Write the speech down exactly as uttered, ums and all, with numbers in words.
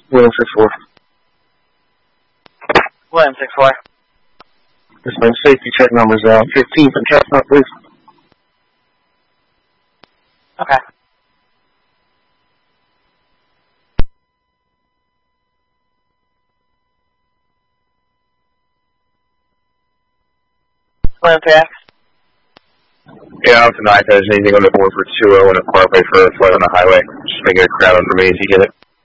William six four. William six four. This man, safety check numbers out. fifteen from Chestnut, please. Okay. William three X. Yeah, I'm tonight. There's anything on the board for two oh and a car plate for a flood on the highway. Just making a crowd under me as you get it.